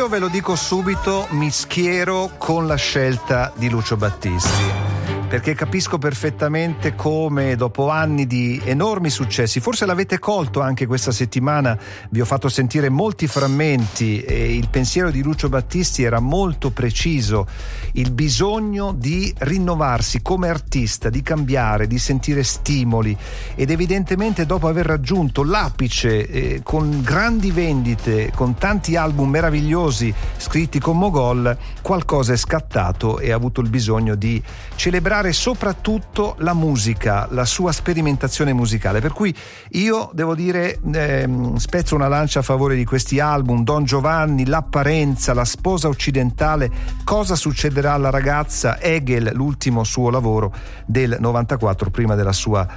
Io ve lo dico subito, mi schiero con la scelta di Lucio Battisti, perché capisco perfettamente come dopo anni di enormi successi, forse l'avete colto anche questa settimana, vi ho fatto sentire molti frammenti e il pensiero di Lucio Battisti era molto preciso, il bisogno di rinnovarsi come artista, di cambiare, di sentire stimoli, ed evidentemente dopo aver raggiunto l'apice con grandi vendite, con tanti album meravigliosi scritti con Mogol, qualcosa è scattato e ha avuto il bisogno di celebrare soprattutto la musica, la sua sperimentazione musicale, per cui io devo dire spezzo una lancia a favore di questi album: Don Giovanni, L'apparenza, La sposa occidentale, Cosa succederà alla ragazza, Hegel, l'ultimo suo lavoro del 94 prima della sua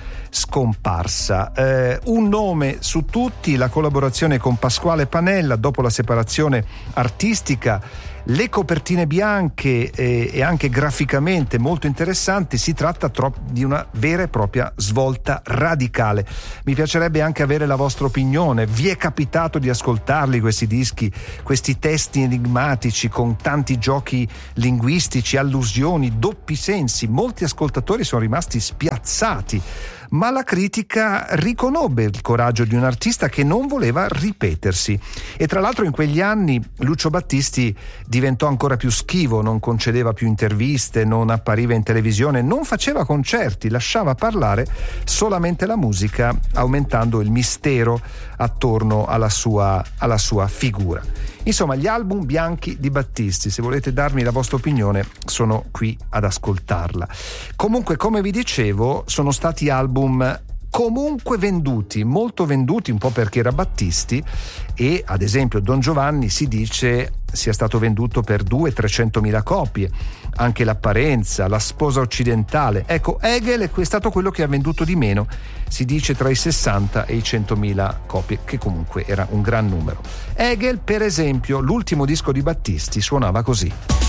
scomparsa. Un nome su tutti, la collaborazione con Pasquale Panella dopo la separazione artistica, le copertine bianche e anche graficamente molto interessanti. Si tratta di una vera e propria svolta radicale. Mi piacerebbe anche avere la vostra opinione. Vi è capitato di ascoltarli questi dischi, questi testi enigmatici con tanti giochi linguistici, allusioni, doppi sensi? Molti ascoltatori sono rimasti spiazzati, ma la critica riconobbe il coraggio di un artista che non voleva ripetersi. E tra l'altro in quegli anni Lucio Battisti diventò ancora più schivo, non concedeva più interviste, non appariva in televisione, non faceva concerti, lasciava parlare solamente la musica, aumentando il mistero attorno alla sua figura. Insomma, gli album bianchi di Battisti, se volete darmi la vostra opinione, sono qui ad ascoltarla. Comunque, come vi dicevo, sono stati album comunque venduti, molto venduti, un po' perché era Battisti, e ad esempio Don Giovanni si dice sia stato venduto per 200-300.000 copie, anche L'apparenza, La sposa occidentale. Ecco, Hegel è stato quello che ha venduto di meno, si dice tra i 60 e i 100.000 copie, che comunque era un gran numero. Hegel, per esempio, l'ultimo disco di Battisti suonava così.